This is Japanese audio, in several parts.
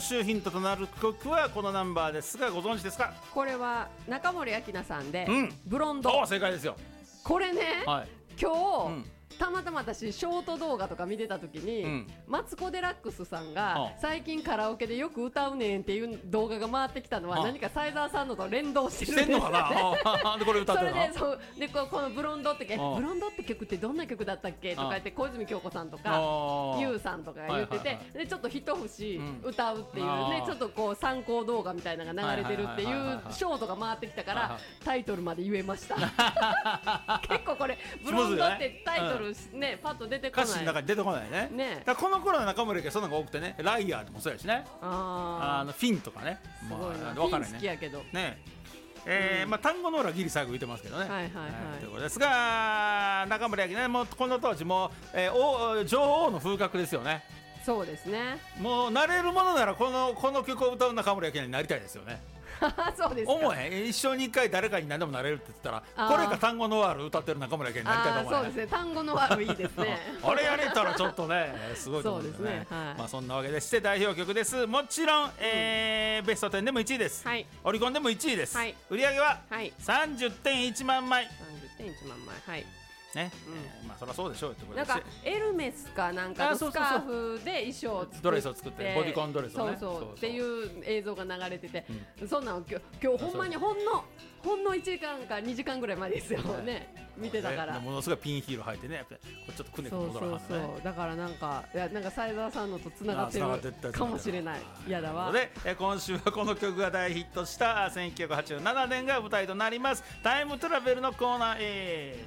週ヒントとなる曲はこのナンバーですが、ご存知ですか？ これは中森明菜さんで、 うんブロンド。 お、正解ですよ。 これね、 はい。 今日、たまたま私ショート動画とか見てた時に、マツコ・デラックスさんが最近カラオケでよく歌うねんっていう動画が回ってきたのは、何か西澤さんのと連動してるんですよね。 でこれ歌ってるの？ それでこのブロンドってブロンドって曲ってどんな曲だったっけとか言って、小泉京子さんとかユウさんとかが言ってて、でちょっと一節歌うっていうね、ちょっとこう参考動画みたいなのが流れてるっていうショートが回ってきたから、タイトルまで言えました。結構これブロンドってタイトルね、パッと出てこない、 歌詞の中に出てこないね。だからこの頃の中森家そんなのが多くてね、ライアーでもそうやしね、フィンとかね、 すごいな、 分からフィン好きやけどね。単語の裏ギリ最後言ってますけどね。ということですが、中森明菜ね、もうこの当時も女王の風格ですよね。 そうですね。 もうなれるものならこの曲を歌う中森明菜になりたいですよね。 そうですか。 思え一生に一回誰かに何でもなれるって言ったら、これか単語ノワール歌ってる中村健になりたいと思うね。 そうですね、単語ノワールいいですね。 あれやれたらちょっとね、すごいと思うんですね。そんなわけでして代表曲です。もちろん、ベスト10でも1位です、オリコンでも1位です、売り上げは 30.1 万枚。 30.1 万枚、はいね、そりゃそうでしょうってことで、 なんかエルメスかなんかのスカーフで衣装を作って、 ドレスを作ってボディコンドレスをね、 そうっていう映像が流れてて、そんなの今日ほんまにほんの1時間か2時間ぐらい前ですよね、見てたから。 ものすごいピンヒール履いてね、やっぱりちょっとくねくね戻らはんね。 そうだからなんか西澤さんのとつながってるかもしれない。嫌だわ。 で今週はこの曲が大ヒットした1987年が舞台となりますタイムトラベルのコーナーへ。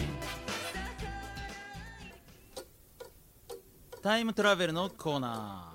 タイムトラベルのコーナ